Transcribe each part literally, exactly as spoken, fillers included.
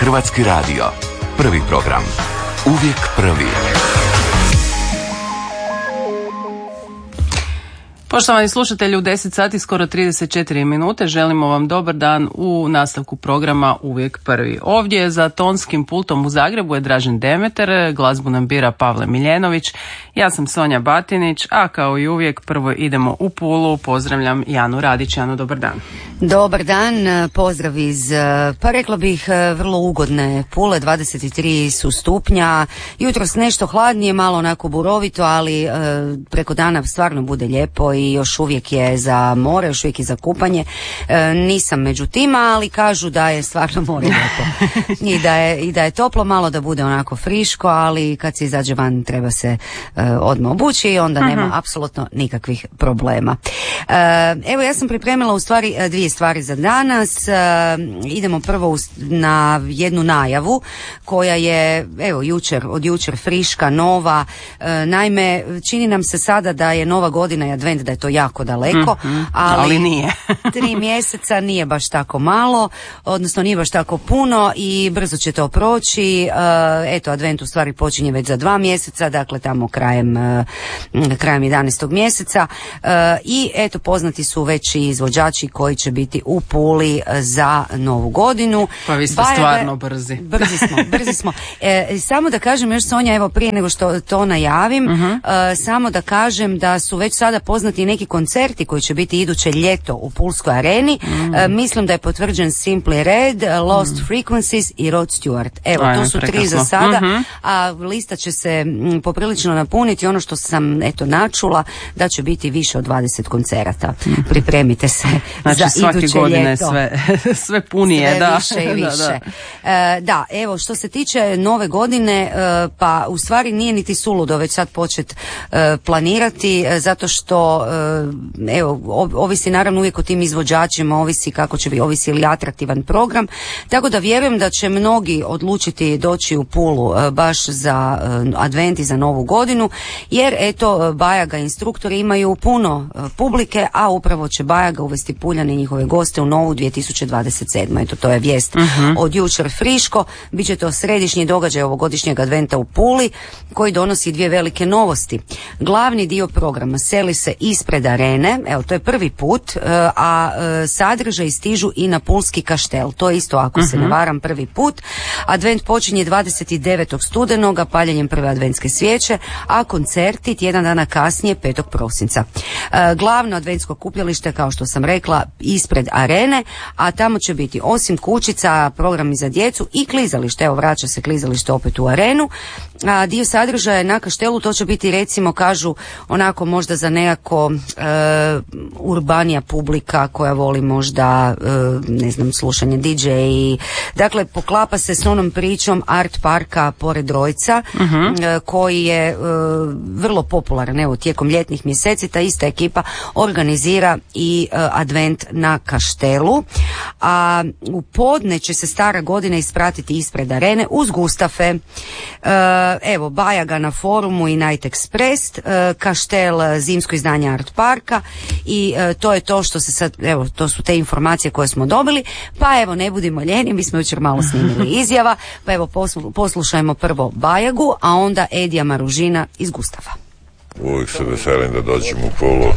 Hrvatski radio. Prvi program. Uvijek prvi. Poštovani slušatelji, u deset sati skoro trideset četiri minute želimo vam dobar dan u nastavku programa Uvijek prvi. Ovdje za tonskim pultom u Zagrebu je Dražen Demeter, glazbu nam bira Pavle Miljenović, ja sam Sonja Batinić, a kao i uvijek prvo idemo u Pulu. Pozdravljam Janu Radić. Janu, dobar dan. Dobar dan, pozdrav iz, pa rekla bih, vrlo ugodne Pule, dvadeset tri su stupnja, jutros nešto hladnije, malo onako burovito, ali e, preko dana stvarno bude lijepo i još uvijek je za more, još uvijek je za kupanje. E, nisam među tima, ali kažu da je stvarno more lijepo i da je, i da je toplo, malo da bude onako friško, ali kad se izađe van treba se e, odmah obući i onda nema uh-huh. apsolutno nikakvih problema. E, evo, ja sam pripremila u stvari dvije stvari za danas. E, idemo prvo na jednu najavu koja je, evo, jučer, od jučer friška, nova. E, naime, čini nam se sada da je nova godina i advent, da je to jako daleko, mm-hmm. ali, ali nije. tri mjeseca nije baš tako malo, odnosno nije baš tako puno i brzo će to proći. E, eto, advent u stvari počinje već za dva mjeseca, dakle tamo krajem, e, krajem jedanaestog mjeseca. E, I eto, poznati su već i izvođači koji će biti u Puli za novu godinu. Pa vi ste Bajaga, stvarno brzi. Brzi smo, brzi smo. E, samo da kažem još, Sonja, evo prije nego što to najavim, uh-huh. e, samo da kažem da su već sada poznati neki koncerti koji će biti iduće ljeto u Pulskoj areni. Uh-huh. E, mislim da je potvrđen Simply Red, Lost uh-huh. Frequencies i Rod Stewart. Evo, Ajme, to su prekasno. Tri za sada, uh-huh. a lista će se m, poprilično napuniti. Ono što sam, eto, načula, da će biti više od dvadeset koncerata. Uh-huh. Pripremite se znači, za svake iduće godine ljeto. sve, sve punije, sve da. više i više. da, da. E, da, evo, što se tiče nove godine, e, pa u stvari nije niti suludo već sad počet e, planirati, e, zato što e, evo, ovisi naravno uvijek o tim izvođačima, ovisi kako će biti, ovisi ili atraktivan program, tako da vjerujem da će mnogi odlučiti doći u Pulu e, baš za e, advent i za novu godinu, jer eto, Bajaga instruktori imaju puno e, publike, a upravo će Bajaga uvesti Puljane i njihove goste u novu dvije tisuće dvadeset sedam. Eto, to je vijest uh-huh. od jučer friško. Biće to središnji događaj ovogodišnjeg adventa u Puli, koji donosi dvije velike novosti. Glavni dio programa seli se ispred arene, evo, to je prvi put, a sadržaj stižu i na Pulski kaštel. To je isto, ako uh-huh. se ne varam, prvi put. Advent počinje dvadeset devetog studenoga paljenjem prve adventske svijeće, a koncerti tjedan dana kasnije, petog prosinca. Glavno adventsko kupljalište, kao što sam rekla, ispred arene, a tamo će biti osim kućica, programi za djecu i klizalište. Evo, vraća se klizalište opet u arenu. A dio sadržaja na kaštelu, to će biti, recimo, kažu, onako možda za nekako e, urbanija publika koja voli možda, e, ne znam, slušanje D J i, dakle, poklapa se s onom pričom Art Parka pored Rojca, uh-huh. e, koji je e, vrlo popularan. Evo, tijekom ljetnih mjeseci ta ista ekipa organizira i e, advent na kaštelu, a u podne će se stara godina ispratiti ispred arene uz Gustafe, e, evo, Bajaga na forumu i Night Express, e, kaštel, zimsko izdanje Art Parka i e, to je to što se sad, evo, to su te informacije koje smo dobili, pa evo, ne budimo ljeni, mi smo jučer malo snimili izjava, pa evo, poslu, poslušajmo prvo Bajagu, a onda Edija Maružina iz Gustava. Uvijek se veselim da dođem u Pulu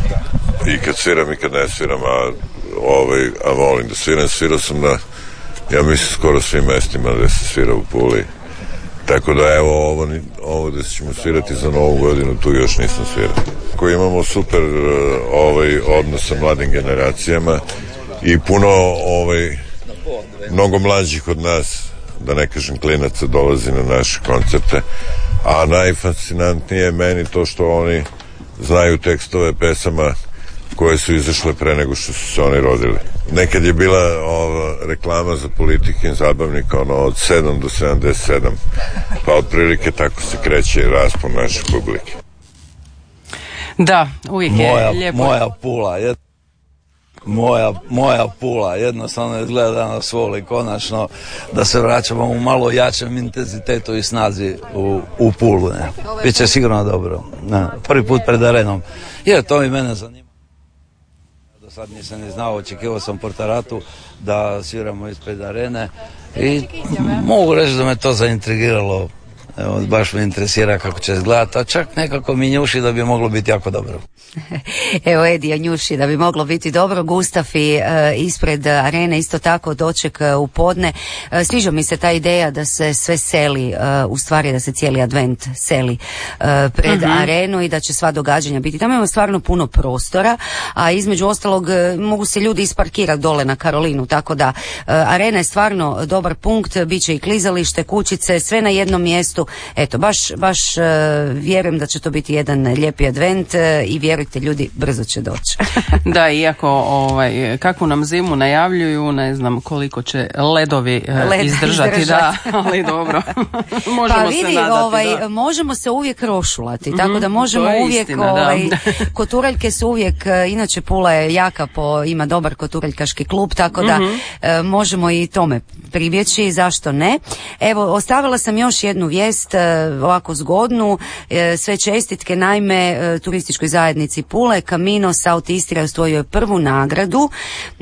i kad sviram i kad ne sviram, a, ovaj, a volim da sviram, svirao sam na, ja mislim, skoro svim mestima da se svira u Puli. Tako da, evo, ovo, ovo da ćemo svirati za novu godinu, tu još nisam svirao. Koji imamo super ovaj, odnos sa mladim generacijama i puno ovaj, mnogo mlađih od nas, da ne kažem klinaca, dolazi na naše koncerte, a najfascinantnije je meni to što oni znaju tekstove pesama koje su izašle pre nego što su se oni rodili. Nekad je bila ova reklama za Politikin zabavnika, ono, od sedam do sedamdeset sedam, pa otprilike tako se kreće raspon naše publike. Da, uvijek je moja, lijepo. Moja Pula, jed... moja, moja Pula, jednostavno izgleda da nas voli konačno, da se vraćamo u malo jačem intenzitetu i snazi u, u Pulu. Ne. Biće sigurno dobro. Ne. Prvi put pred arenom. Jer to i mene zanima. do sad nisam ni znao, očekivao sam Portaratu da sviramo ispred arene i mogu reći da me to zaintrigiralo. Evo, baš me interesira kako će izgledati, a čak nekako mi njuši da bi moglo biti jako dobro. Evo Edija njuši da bi moglo biti dobro. Gustafi e, ispred arene isto tako doček e, u podne. E, sviđa mi se ta ideja da se sve seli, e, u stvari da se cijeli advent seli e, pred uh-huh. arenu i da će sva događanja biti. Tamo ima stvarno puno prostora, a između ostalog e, mogu se ljudi isparkirati dole na Karolinu, tako da e, arena je stvarno dobar punkt, bit će i klizalište, kućice, sve na jednom mjestu. Eto, baš, baš e, vjerujem da će to biti jedan lijepi advent e, i vjerujte ljudi, brzo će doći. Da, iako ovaj, kakvu nam zimu najavljuju, ne znam koliko će ledovi e, Led izdržati, izdržati, da, ali dobro. možemo pa vidi, se nadati, ovaj, da. možemo se uvijek rošulati, tako mm, da možemo uvijek, istina, ovaj, da. Koturaljke su uvijek, inače Pula je jaka po, ima dobar koturaljkaški klub, tako da mm-hmm. e, možemo i tome pribjeći, zašto ne. Evo, ostavila sam još jednu vijest, ovako zgodnu, sve čestitke, naime turističkoj zajednici Pule, Camino South Istria osvojio je prvu nagradu,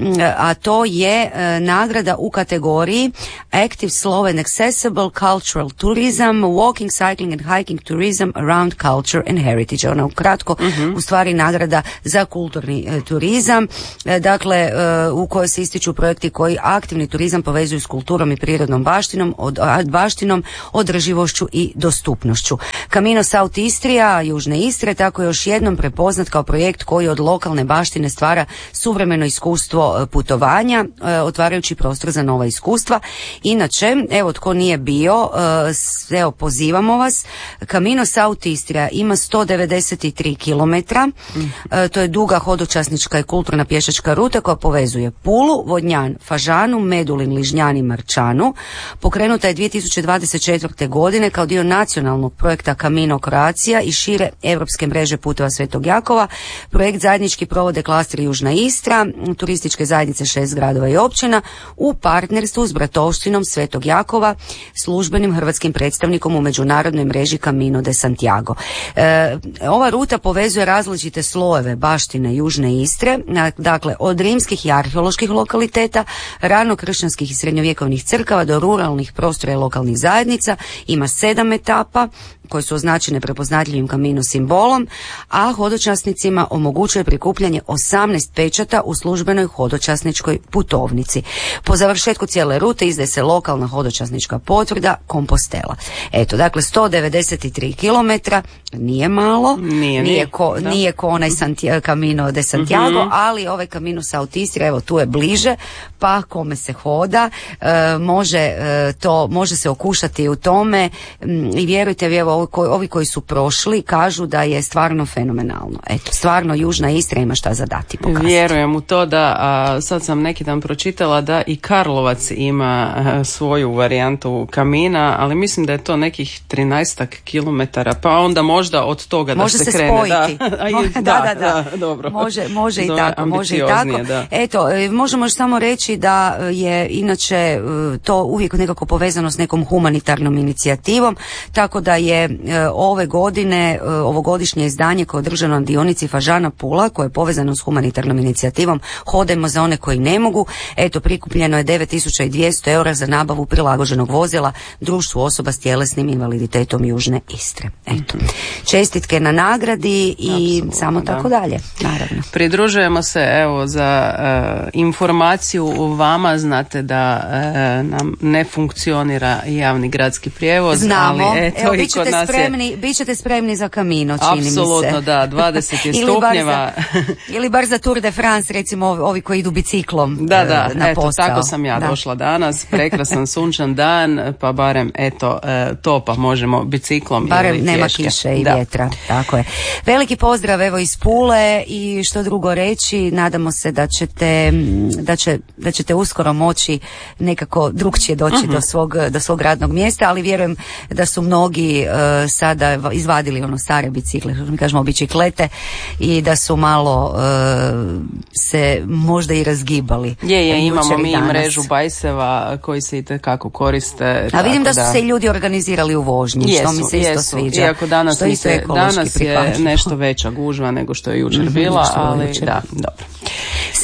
a to je nagrada u kategoriji Active, Slow and Accessible Cultural Tourism, Walking, Cycling and Hiking Tourism around Culture and Heritage. Ona ukratko, uh-huh. u stvari nagrada za kulturni turizam, dakle u kojoj se ističu projekti koji aktivni turizam povezuju s kulturom i prirodnom baštinom, od, baštinom, održivošću i dostupnošću. Camino South Istria, Južne Istre, tako je još jednom prepoznat kao projekt koji od lokalne baštine stvara suvremeno iskustvo putovanja, otvarajući prostor za nova iskustva. Inače, evo tko nije bio, evo pozivamo vas, Camino South Istria ima sto devedeset tri kilometra, to je duga hodočasnička i kulturna pješačka ruta koja povezuje Pulu, Vodnjan, Fažanu, Medulin, Ližnjan i Marčanu. Pokrenuta je dvije tisuće dvadeset četvrte godine kao dio nacionalnog projekta Camino Croatia i šire europske mreže putova Svetog Jakova. Projekt zajednički provode klaster Južna Istra, turističke zajednice šest gradova i općina u partnerstvu s Bratovštinom Svetog Jakova, službenim hrvatskim predstavnikom u međunarodnoj mreži Camino de Santiago. E, ova ruta povezuje različite slojeve baštine Južne Istre, dakle od rimskih i arheoloških lokaliteta, ranokršćanskih i srednjovjekovnih crkava do ruralnih prostora i lokalnih zajednica. Ima sedam etapa koje su označene prepoznatljivim Camino simbolom, a hodočasnicima omogućuje prikupljanje osamnaest pečata u službenoj hodočasničkoj putovnici. Po završetku cijele rute izdaje se lokalna hodočasnička potvrda Compostela. Eto, dakle sto devedeset tri kilometra, nije malo, nije, nije, ko, nije ko onaj Santiago, Camino de Santiago, mm-hmm. ali ovaj Camino South Istria, evo tu je bliže, pa kome se hoda, e, može e, to, može se okušati u tome m, i vjerujte vi, evo ovi koji, ovi koji su prošli kažu da je stvarno fenomenalno. Eto, stvarno Južna Istra ima šta za dati pokazati. Vjerujem u to da, a, sad sam neki dan pročitala da i Karlovac ima a, svoju varijantu Camina, ali mislim da je to nekih trinaestak kilometara, pa onda možda od toga da može se, se krene. spojiti. Da, da, da, da, da, dobro. Može, može i Zove tako, može i tako. Da. Eto, možemo još samo reći da je inače to uvijek nekako povezano s nekom humanitarnom inicijativom, tako da je ove godine ovogodišnje izdanje koje je održano na dionici Fažana Pula, koje je povezano s humanitarnom inicijativom Hodajmo za one koji ne mogu. Eto, prikupljeno je devet tisuća dvjesto eura za nabavu prilagođenog vozila društvu osoba s tjelesnim invaliditetom Južne Istre. Eto, čestitke na nagradi i Absolutno, samo da. Tako dalje, naravno. Pridružujemo se, evo, za uh, informaciju vama, znate da uh, nam ne funkcionira javni gradski prijevoz. Znamo, ali eto, evo, i bit ćete spremni, je... bit ćete spremni za Camino, čini mi se. Apsolutno, da, dvadeset je ili stupnjeva. Bar za, ili bar za Tour de France, recimo ovi koji idu biciklom da, da, na eto, posao. tako sam ja da. došla danas, prekrasan sunčan dan, pa barem eto to pa možemo biciklom barem ili nema pješke. kiše i da. vjetra, tako je. Veliki pozdrav evo iz Pule i što drugo reći, nadamo se da ćete da, će, da ćete uskoro moći nekako drugčije doći uh-huh. do svog do svog radnog mjesta, ali vjerujem da su mnogi uh, sada izvadili ono stare bicikle, što mi kažemo biciklete, i da su malo uh, se možda i razgibali. Je, je, imamo mi danas. mrežu bajseva koji se itekako koriste. A vidim da su da... se ljudi organizirali u vožnji, jesu, što mi se isto jesu. sviđa. Iako danas, što isto danas je nešto veća gužva nego što je jučer bila, mm-hmm, ali jučer. da, dobro.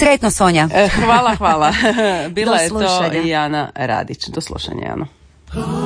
Sretno, Sonja. Hvala, hvala. Bila Do je to slušanja. Jana Radić. Do slušanja, Jana.